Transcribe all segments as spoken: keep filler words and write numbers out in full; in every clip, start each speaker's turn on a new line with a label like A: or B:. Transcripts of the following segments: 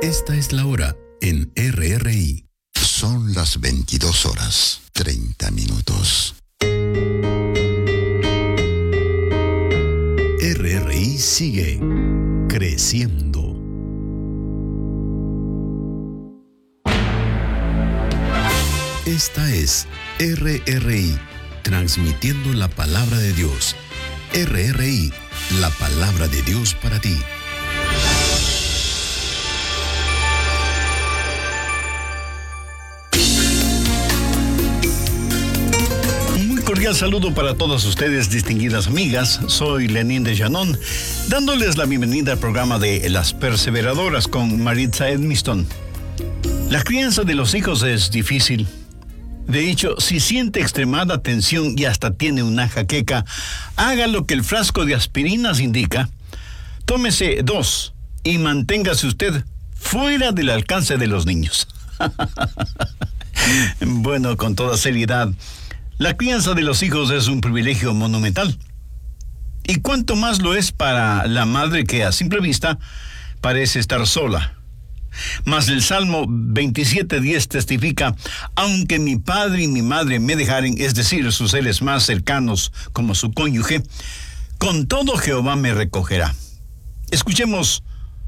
A: Esta es la hora en R R I.
B: Son las veintidós horas, treinta minutos.
A: R R I sigue creciendo. Esta es R R I, transmitiendo la palabra de Dios. R R I, la palabra de Dios para ti.
C: Cordial saludo para todas ustedes, distinguidas amigas. Soy Lenín de Llanón, dándoles la bienvenida al programa de Las Perseveradoras con Maritza Edmiston. La crianza de los hijos es difícil. De hecho, si siente extremada tensión y hasta tiene una jaqueca, haga lo que el frasco de aspirinas indica. Tómese dos y manténgase usted fuera del alcance de los niños. Bueno, con toda seriedad, la crianza de los hijos es un privilegio monumental. Y cuánto más lo es para la madre que a simple vista parece estar sola. Mas el Salmo veintisiete diez testifica: aunque mi padre y mi madre me dejaren, es decir, sus seres más cercanos como su cónyuge, con todo Jehová me recogerá. Escuchemos: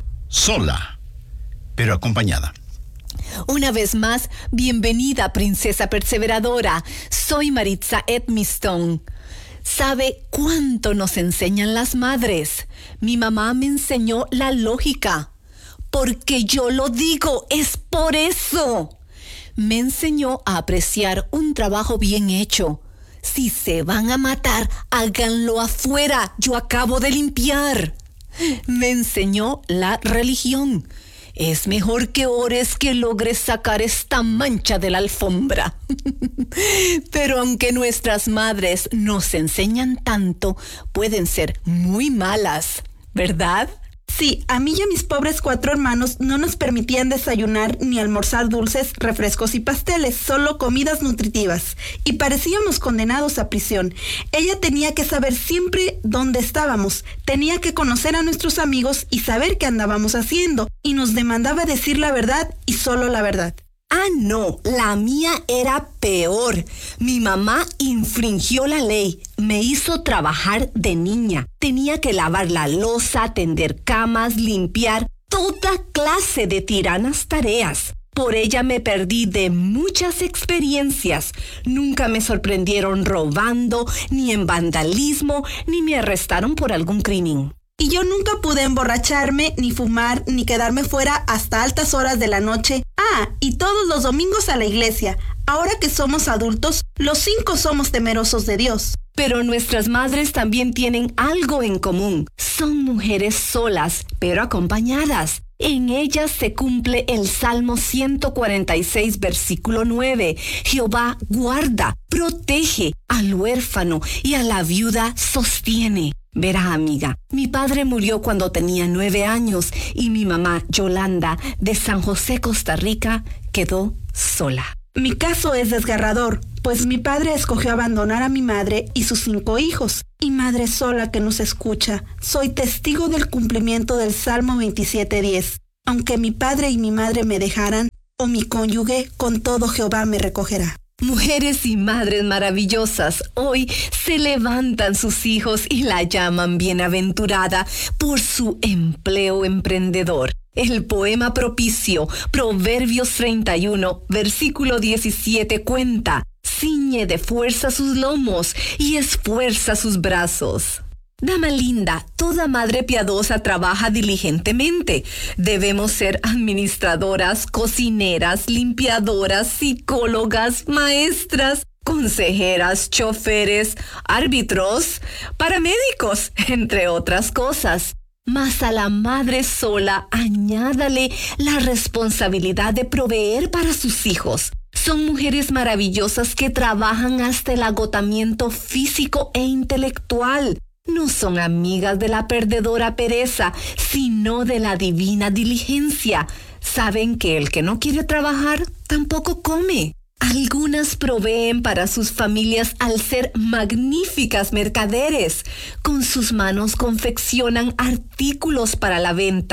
C: sola, pero acompañada.
D: Una vez más, bienvenida, princesa perseveradora. Soy Maritza Edmiston. ¿Sabe cuánto nos enseñan las madres? Mi mamá me enseñó la lógica. Porque yo lo digo, es por eso. Me enseñó a apreciar un trabajo bien hecho. Si se van a matar, háganlo afuera. Yo acabo de limpiar. Me enseñó la religión. Es mejor que ores que logres sacar esta mancha de la alfombra. Pero aunque nuestras madres nos enseñan tanto, pueden ser muy malas, ¿verdad?
E: Sí, a mí y a mis pobres cuatro hermanos no nos permitían desayunar ni almorzar dulces, refrescos y pasteles, solo comidas nutritivas. Y parecíamos condenados a prisión. Ella tenía que saber siempre dónde estábamos, tenía que conocer a nuestros amigos y saber qué andábamos haciendo. Y nos demandaba decir la verdad y solo la verdad.
D: Ah, no, la mía era peor. Mi mamá infringió la ley, me hizo trabajar de niña. Tenía que lavar la loza, tender camas, limpiar, toda clase de tiranas tareas. Por ella me perdí de muchas experiencias. Nunca me sorprendieron robando, ni en vandalismo, ni me arrestaron por algún crimen.
E: Y yo nunca pude emborracharme, ni fumar, ni quedarme fuera hasta altas horas de la noche. Ah, y todos los domingos a la iglesia. Ahora que somos adultos, los cinco somos temerosos de Dios.
D: Pero nuestras madres también tienen algo en común. Son mujeres solas, pero acompañadas. En ellas se cumple el Salmo ciento cuarenta y seis, versículo nueve. Jehová guarda, protege, al huérfano y a la viuda sostiene. Verá, amiga, mi padre murió cuando tenía nueve años y mi mamá, Yolanda, de San José, Costa Rica, quedó sola.
E: Mi caso es desgarrador, pues mi padre escogió abandonar a mi madre y sus cinco hijos. Y madre sola que nos escucha, soy testigo del cumplimiento del Salmo veintisiete diez. Aunque mi padre y mi madre me dejaran, o mi cónyuge, con todo Jehová me recogerá.
D: Mujeres y madres maravillosas, hoy se levantan sus hijos y la llaman bienaventurada por su empleo emprendedor. El poema propicio, Proverbios treinta y uno, versículo diecisiete, cuenta: ciñe de fuerza sus lomos y esfuerza sus brazos. Dama linda, toda madre piadosa trabaja diligentemente. Debemos ser administradoras, cocineras, limpiadoras, psicólogas, maestras, consejeras, choferes, árbitros, paramédicos, entre otras cosas. Mas a la madre sola añádale la responsabilidad de proveer para sus hijos. Son mujeres maravillosas que trabajan hasta el agotamiento físico e intelectual. No son amigas de la perdedora pereza, sino de la divina diligencia. Saben que el que no quiere trabajar tampoco come. Algunas proveen para sus familias al ser magníficas mercaderes. Con sus manos confeccionan artículos para la venta.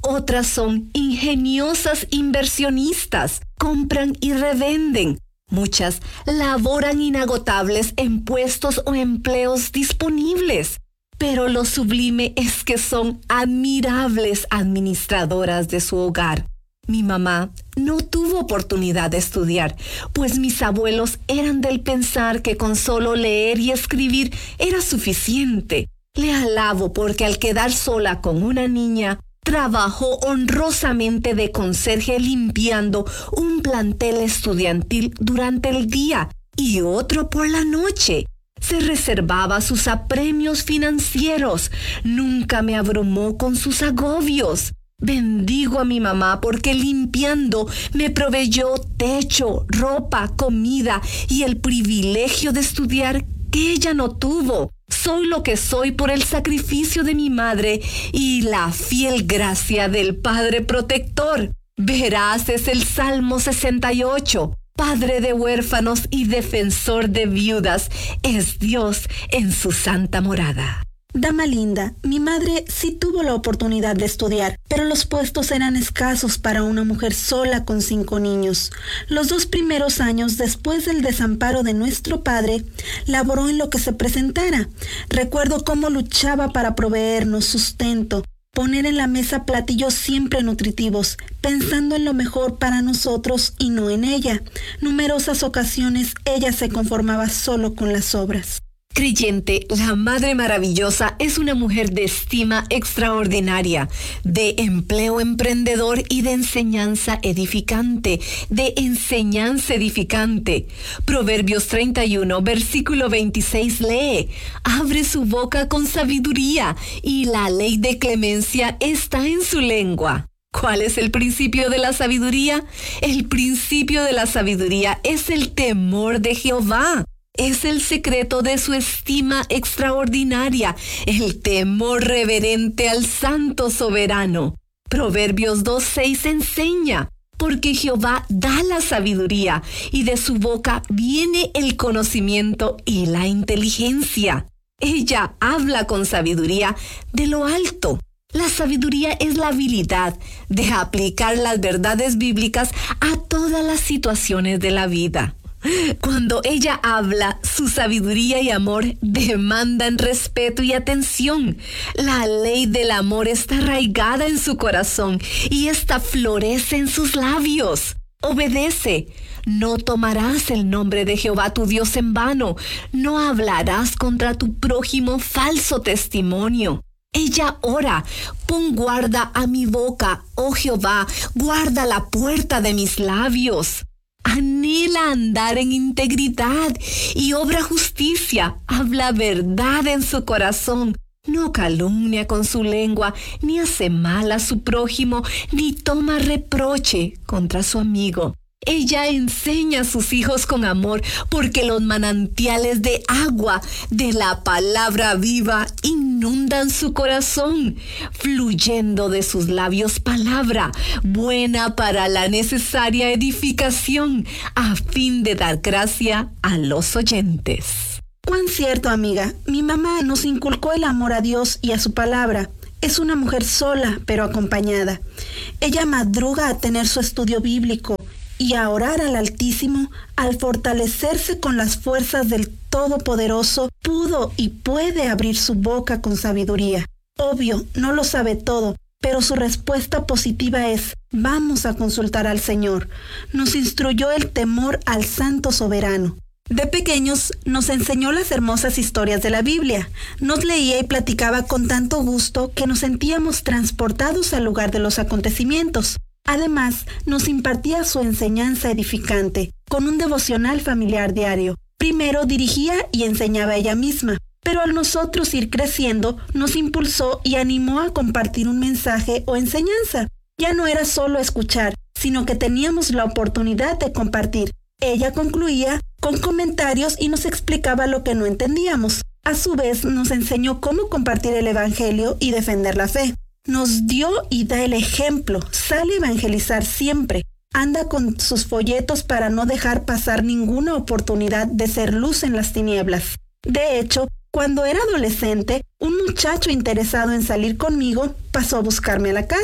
D: Otras son ingeniosas inversionistas, compran y revenden. Muchas laboran inagotables en puestos o empleos disponibles. Pero lo sublime es que son admirables administradoras de su hogar. Mi mamá no tuvo oportunidad de estudiar, pues mis abuelos eran del pensar que con solo leer y escribir era suficiente. Le alabo porque al quedar sola con una niña, trabajó honrosamente de conserje limpiando un plantel estudiantil durante el día y otro por la noche. Se reservaba sus apremios financieros. Nunca me abrumó con sus agobios. Bendigo a mi mamá porque limpiando me proveyó techo, ropa, comida y el privilegio de estudiar que ella no tuvo. Soy lo que soy por el sacrificio de mi madre y la fiel gracia del Padre Protector. Verás, es el Salmo sesenta y ocho. Padre de huérfanos y defensor de viudas, es Dios en su santa morada.
E: Dama linda, mi madre sí tuvo la oportunidad de estudiar, pero los puestos eran escasos para una mujer sola con cinco niños. Los dos primeros años después del desamparo de nuestro padre, laboró en lo que se presentara. Recuerdo cómo luchaba para proveernos sustento, poner en la mesa platillos siempre nutritivos, pensando en lo mejor para nosotros y no en ella. Numerosas ocasiones ella se conformaba solo con las sobras.
D: Creyente, la Madre Maravillosa es una mujer de estima extraordinaria, de empleo emprendedor y de enseñanza edificante, de enseñanza edificante. Proverbios treinta y uno, versículo veintiséis lee, abre su boca con sabiduría y la ley de clemencia está en su lengua. ¿Cuál es el principio de la sabiduría? El principio de la sabiduría es el temor de Jehová. Es el secreto de su estima extraordinaria, el temor reverente al Santo Soberano. Proverbios dos seis enseña, porque Jehová da la sabiduría, y de su boca viene el conocimiento y la inteligencia. Ella habla con sabiduría de lo alto. La sabiduría es la habilidad de aplicar las verdades bíblicas a todas las situaciones de la vida. Cuando ella habla, su sabiduría y amor demandan respeto y atención. La ley del amor está arraigada en su corazón y esta florece en sus labios. Obedece. No tomarás el nombre de Jehová tu Dios en vano. No hablarás contra tu prójimo falso testimonio. Ella ora, pon guarda a mi boca, oh Jehová, guarda la puerta de mis labios. Anhela andar en integridad y obra justicia, habla verdad en su corazón, no calumnia con su lengua, ni hace mal a su prójimo, ni toma reproche contra su amigo. Ella enseña a sus hijos con amor, porque los manantiales de agua de la palabra viva inundan su corazón, fluyendo de sus labios palabra, buena para la necesaria edificación, a fin de dar gracia a los oyentes.
E: Cuán cierto, amiga. Mi mamá nos inculcó el amor a Dios y a su palabra. Es una mujer sola, pero acompañada. Ella madruga a tener su estudio bíblico y a orar al Altísimo. Al fortalecerse con las fuerzas del Todopoderoso, pudo y puede abrir su boca con sabiduría. Obvio, no lo sabe todo, pero su respuesta positiva es: vamos a consultar al Señor. Nos instruyó el temor al Santo Soberano. De pequeños nos enseñó las hermosas historias de la Biblia. Nos leía y platicaba con tanto gusto que nos sentíamos transportados al lugar de los acontecimientos. Además, nos impartía su enseñanza edificante, con un devocional familiar diario. Primero dirigía y enseñaba ella misma, pero al nosotros ir creciendo, nos impulsó y animó a compartir un mensaje o enseñanza. Ya no era solo escuchar, sino que teníamos la oportunidad de compartir. Ella concluía con comentarios y nos explicaba lo que no entendíamos. A su vez, nos enseñó cómo compartir el Evangelio y defender la fe. Nos dio y da el ejemplo. Sale a evangelizar siempre. Anda con sus folletos para no dejar pasar ninguna oportunidad de ser luz en las tinieblas. De hecho, cuando era adolescente, un muchacho interesado en salir conmigo pasó a buscarme a la casa.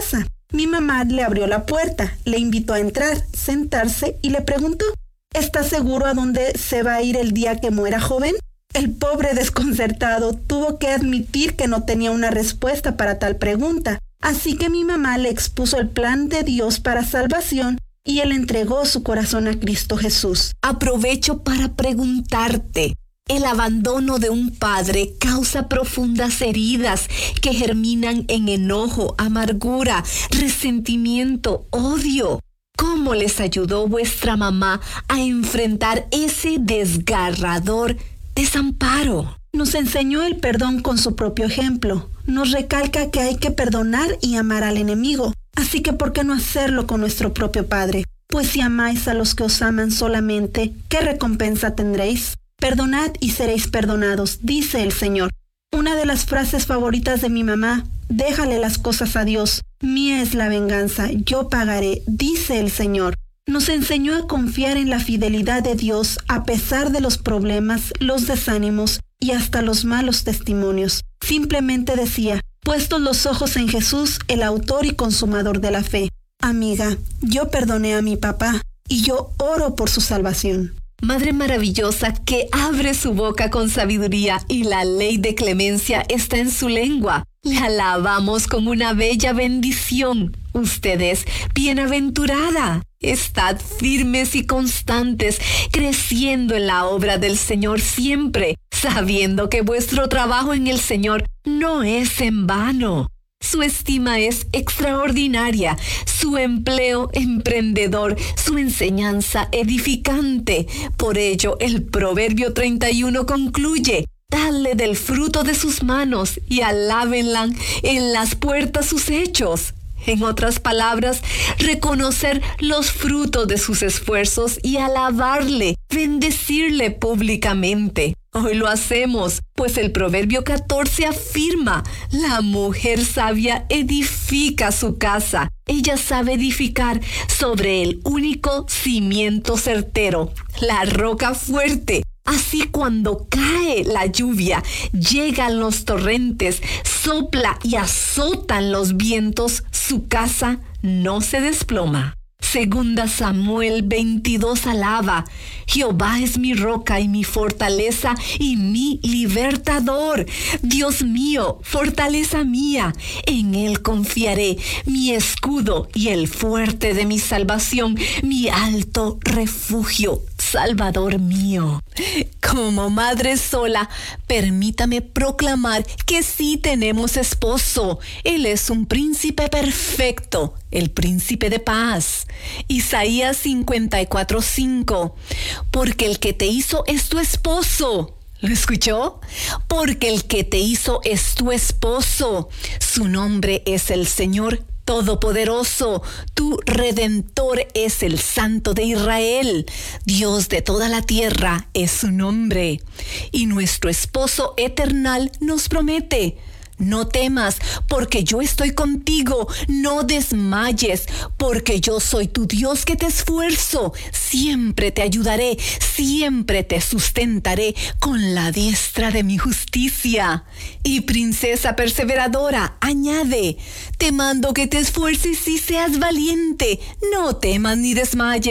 E: Mi mamá le abrió la puerta, le invitó a entrar, sentarse y le preguntó: ¿Estás seguro a dónde se va a ir el día que muera, joven? El pobre desconcertado tuvo que admitir que no tenía una respuesta para tal pregunta, así que mi mamá le expuso el plan de Dios para salvación y él entregó su corazón a Cristo Jesús.
D: Aprovecho para preguntarte. El abandono de un padre causa profundas heridas que germinan en enojo, amargura, resentimiento, odio. ¿Cómo les ayudó vuestra mamá a enfrentar ese desgarrador desamparo?
E: Nos enseñó el perdón con su propio ejemplo. Nos recalca que hay que perdonar y amar al enemigo. Así que ¿por qué no hacerlo con nuestro propio Padre? Pues si amáis a los que os aman solamente, ¿qué recompensa tendréis? Perdonad y seréis perdonados, dice el Señor. Una de las frases favoritas de mi mamá: déjale las cosas a Dios. Mía es la venganza, yo pagaré, dice el Señor. Nos enseñó a confiar en la fidelidad de Dios a pesar de los problemas, los desánimos y hasta los malos testimonios. Simplemente decía: puestos los ojos en Jesús, el autor y consumador de la fe. Amiga, yo perdoné a mi papá y yo oro por su salvación.
D: Madre maravillosa que abre su boca con sabiduría y la ley de clemencia está en su lengua. La alabamos con una bella bendición. Usted es bienaventurada. Estad firmes y constantes, creciendo en la obra del Señor siempre, sabiendo que vuestro trabajo en el Señor no es en vano. Su estima es extraordinaria, su empleo emprendedor, su enseñanza edificante. Por ello, el Proverbio treinta y uno concluye: dadle del fruto de sus manos y alábenla en las puertas sus hechos. En otras palabras, reconocer los frutos de sus esfuerzos y alabarle, bendecirle públicamente. Hoy lo hacemos, pues el Proverbio catorce afirma: la mujer sabia edifica su casa. Ella sabe edificar sobre el único cimiento certero, la roca fuerte. Así cuando cae la lluvia, llegan los torrentes, sopla y azotan los vientos, su casa no se desploma. Segunda Samuel veintidós alaba: Jehová es mi roca y mi fortaleza y mi libertador. Dios mío, fortaleza mía, en él confiaré, mi escudo y el fuerte de mi salvación, mi alto refugio, Salvador mío. Como madre sola, permítame proclamar que sí tenemos esposo. Él es un príncipe perfecto, el príncipe de paz. Isaías cincuenta y cuatro cinco. Porque el que te hizo es tu esposo. ¿Lo escuchó? Porque el que te hizo es tu esposo. Su nombre es el Señor Todopoderoso. Tu Redentor es el Santo de Israel. Dios de toda la tierra es su nombre. Y nuestro esposo eternal nos promete: no temas, porque yo estoy contigo. No desmayes, porque yo soy tu Dios que te esfuerzo. Siempre te ayudaré, siempre te sustentaré con la diestra de mi justicia. Y princesa perseveradora, añade: te mando que te esfuerces y seas valiente. No temas ni desmayes.